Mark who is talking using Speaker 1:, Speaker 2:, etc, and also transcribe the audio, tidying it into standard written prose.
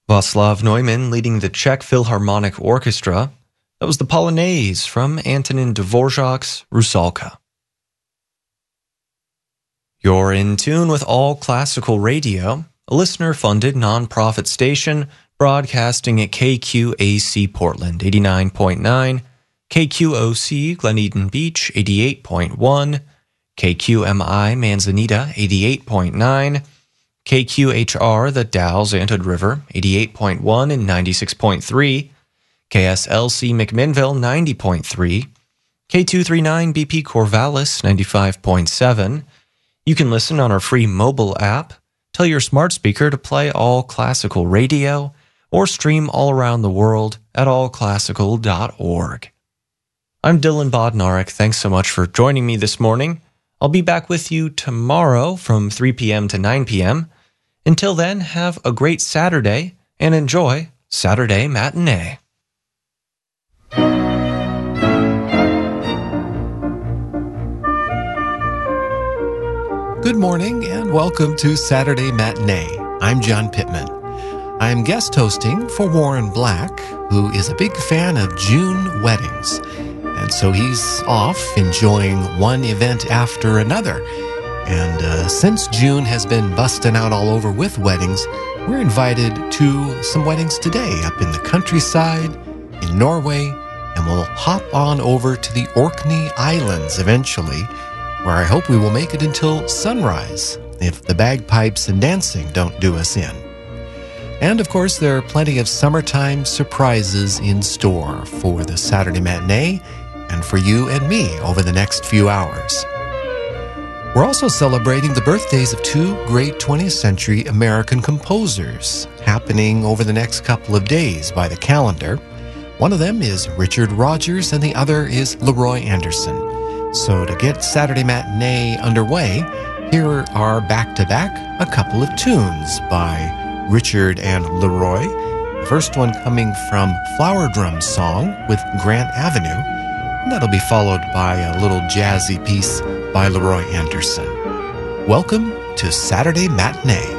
Speaker 1: Václav Neumann leading the Czech Philharmonic Orchestra. That was the Polonaise from Antonin Dvorak's Rusalka. You're in tune with All Classical Radio, a listener-funded nonprofit station broadcasting at KQAC Portland 89.9, KQOC Glen Eden Beach 88.1, KQMI Manzanita 88.9, KQHR The Dalles Antioch River 88.1 and 96.3, KSLC McMinnville 90.3, K239 BP Corvallis 95.7. You can listen on our free mobile app. Tell your smart speaker to play All Classical Radio or stream all around the world at allclassical.org. I'm Dylan Bodnarek. Thanks so much for joining me this morning. I'll be back with you tomorrow from 3 p.m. to 9 p.m. Until then, have a great Saturday and enjoy Saturday Matinee.
Speaker 2: Good morning and welcome to Saturday Matinee. I'm John Pittman. I'm guest hosting for Warren Black, who is a big fan of June weddings. And so he's off enjoying one event after another. And since June has been busting out all over with weddings, we're invited to some weddings today up in the countryside in Norway, and we'll hop on over to the Orkney Islands eventually, where I hope we will make it until sunrise if the bagpipes and dancing don't do us in. And of course, there are plenty of summertime surprises in store for the Saturday Matinee and for you and me over the next few hours. We're also celebrating the birthdays of two great 20th century American composers happening over the next couple of days by the calendar. One of them is Richard Rodgers and the other is Leroy Anderson. So to get Saturday Matinee underway, here are back-to-back a couple of tunes by Richard and Leroy. The first one coming from Flower Drum Song with Grant Avenue, and that'll be followed by a little jazzy piece by Leroy Anderson. Welcome to Saturday Matinee.